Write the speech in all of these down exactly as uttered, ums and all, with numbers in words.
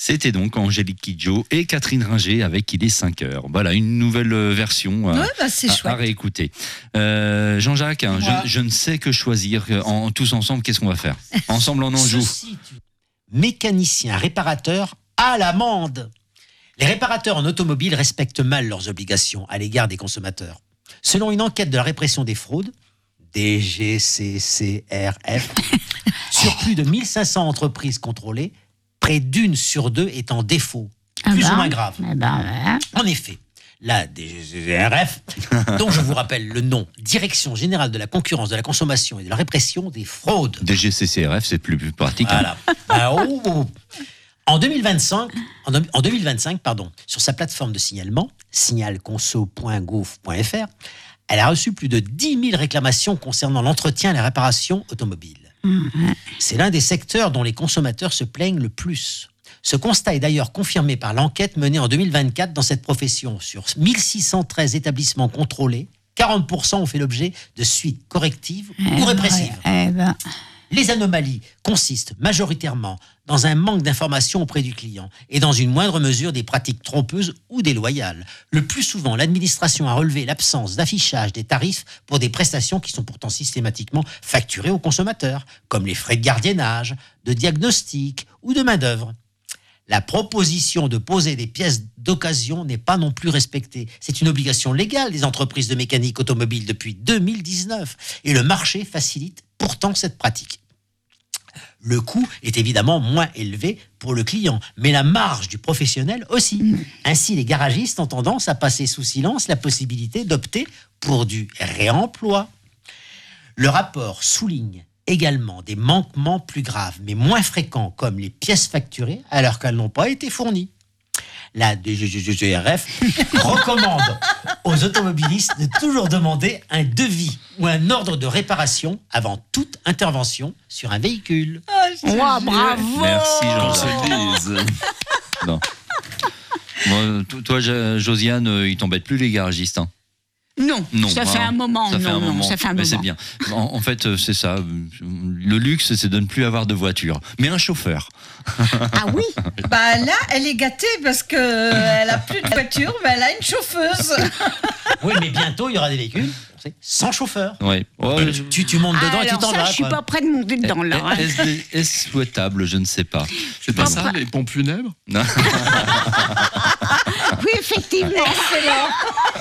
C'était donc Angélique Kidjo et Catherine Ringer avec Il est cinq heures. Voilà, une nouvelle version à, ouais, bah c'est à, chouette. à réécouter. Euh, Jean-Jacques, ouais. je, je ne sais que choisir. En, tous ensemble, qu'est-ce qu'on va faire? Ensemble, on en joue. Mécanicien, réparateur à l'amende. Les réparateurs en automobile respectent mal leurs obligations à l'égard des consommateurs. Selon une enquête de la répression des fraudes, D G C C R F, sur plus de mille cinq cents entreprises contrôlées, près d'une sur deux est en défaut, ah plus ben, ou moins grave. Eh ben, ouais. En effet, la D G C C R F, dont je vous rappelle le nom, Direction Générale de la Concurrence, de la Consommation et de la Répression des Fraudes. D G C C R F, c'est plus, plus pratique. Voilà. Ah, oh, oh. En deux mille vingt-cinq, en deux mille vingt-cinq pardon, sur sa plateforme de signalement, signalconso point gouv point f r, elle a reçu plus de dix mille réclamations concernant l'entretien et la réparation automobile. Mmh. C'est l'un des secteurs dont les consommateurs se plaignent le plus. Ce constat est d'ailleurs confirmé par l'enquête menée en deux mille vingt-quatre dans cette profession. Sur mille six cent treize établissements contrôlés, quarante pour cent ont fait l'objet de suites correctives eh ou répressives. Ben, eh ben. Les anomalies consistent majoritairement dans un manque d'informations auprès du client et dans une moindre mesure des pratiques trompeuses ou déloyales. Le plus souvent, l'administration a relevé l'absence d'affichage des tarifs pour des prestations qui sont pourtant systématiquement facturées aux consommateurs, comme les frais de gardiennage, de diagnostic ou de main-d'œuvre. La proposition de poser des pièces d'occasion n'est pas non plus respectée. C'est une obligation légale des entreprises de mécanique automobile depuis deux mille dix-neuf et le marché facilite pourtant cette pratique. Le coût est évidemment moins élevé pour le client, mais la marge du professionnel aussi. Ainsi, les garagistes ont tendance à passer sous silence la possibilité d'opter pour du réemploi. Le rapport souligne également des manquements plus graves, mais moins fréquents, comme les pièces facturées alors qu'elles n'ont pas été fournies. La D G C R F recommande aux automobilistes de toujours demander un devis ou un ordre de réparation avant toute intervention sur un véhicule. Oh, wow, bravo. Merci Jean-Jacques. Non. Bon, toi, Josiane, ils t'embêtent plus les garagistes, hein? Non, non, ça fait un moment. Ça non, fait un non, moment. Ça fait un mais moment. c'est bien. En, en fait, c'est ça. Le luxe, c'est de ne plus avoir de voiture, mais un chauffeur. Ah oui. Bah là, elle est gâtée parce que elle a plus de voiture, mais elle a une chauffeuse. Oui, mais bientôt il y aura des véhicules sans chauffeur. Ouais. Oh, tu, tu montes dedans ah, et tu t'en vas. vas. Je suis pas prêt de monter dedans là. Hein. Est-ce, est-ce souhaitable? Je ne sais pas. C'est pas, pas ça, les pompes funèbres? Non. Oui, effectivement. Excellent.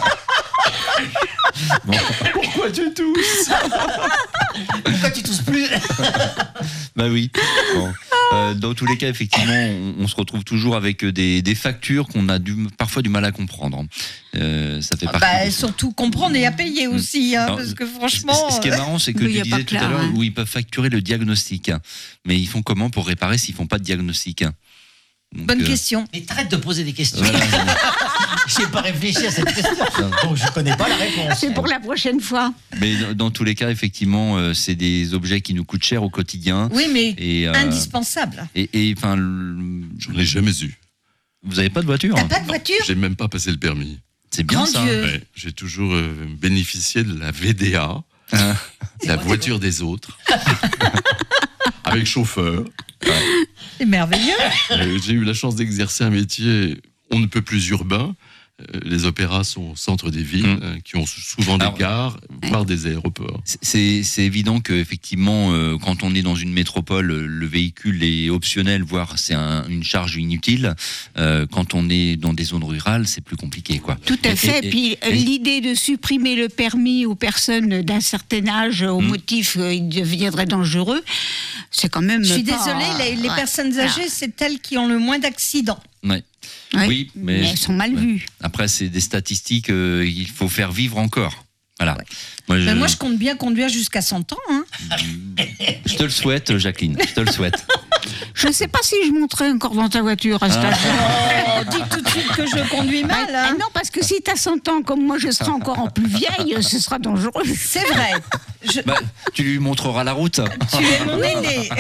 Bon. Pourquoi tu tousses? Pourquoi tu tousses plus? Bah oui. Bon. Euh, dans tous les cas, effectivement, on, on se retrouve toujours avec des, des factures qu'on a du, parfois du mal à comprendre. Euh, ça fait partie. Bah, surtout comprendre et à payer aussi, hein, non, parce que franchement. Ce qui est marrant, c'est que tu disais tout à l'heure hein. où ils peuvent facturer le diagnostic, mais ils font comment pour réparer s'ils font pas de diagnostic? Donc, Bonne euh... question. Mais traite de poser des questions. Voilà. J'ai pas réfléchi à cette question, donc je connais pas la réponse. C'est pour la prochaine fois. Mais dans, dans tous les cas, effectivement, euh, c'est des objets qui nous coûtent cher au quotidien. Oui, mais et, euh, indispensable. Et enfin, j'en ai jamais eu. Vous avez pas de voiture? T'as pas de voiture? J'ai même pas passé le permis. C'est bien Grand ça. Ouais, j'ai toujours euh, bénéficié de la V D A, hein, la voiture des autres, avec chauffeur. Ouais. C'est merveilleux. Euh, j'ai eu la chance d'exercer un métier on ne peut plus urbain. Euh, les opéras sont au centre des villes, mmh. euh, qui ont souvent des Alors, gares, voire des aéroports. C'est, c'est évident qu'effectivement, euh, quand on est dans une métropole, le véhicule est optionnel, voire c'est un, une charge inutile. Euh, quand on est dans des zones rurales, c'est plus compliqué, quoi. Tout à et, fait. Et, puis et, l'idée de supprimer le permis aux personnes d'un certain âge au mmh. motif qu'il deviendrait dangereux, c'est quand même. Je suis pas... désolée, les, les ouais. personnes âgées, ah. c'est elles qui ont le moins d'accidents. Ouais. Oui, oui, mais, mais elles sont mal ouais. vues. Après, c'est des statistiques, euh, il faut faire vivre encore. Voilà. Ouais. Moi, je... moi, je compte bien conduire jusqu'à cent ans. Hein. Je te le souhaite, Jacqueline. Je te le souhaite. Je ne sais pas si je monterai encore dans ta voiture à cet âge. Ah. Oh, dis tout de suite que je conduis mal. Hein. Non, parce que si tu as cent ans, comme moi, je serai encore en plus vieille, ce sera dangereux. C'est vrai. Je... Bah, tu lui montreras la route. Tu es mon aîné.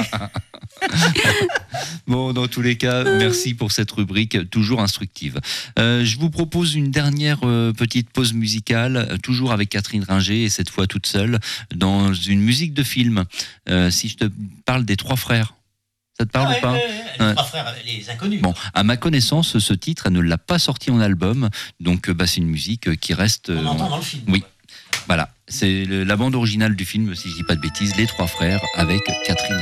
Bon, dans tous les cas, merci pour cette rubrique toujours instructive. Euh, je vous propose une dernière euh, petite pause musicale, toujours avec Catherine Ringer, et cette fois toute seule, dans une musique de film. Euh, si je te parle des Trois Frères, Ça te parle Ah ouais, ou pas? ouais, ouais, les Ouais. trois frères, les inconnus. Bon, à ma connaissance, ce titre, elle ne l'a pas sorti en album, donc bah, c'est une musique qui reste. On entend dans le film. Oui, voilà. C'est le- la bande originale du film, si je dis pas de bêtises, Les Trois Frères avec Catherine.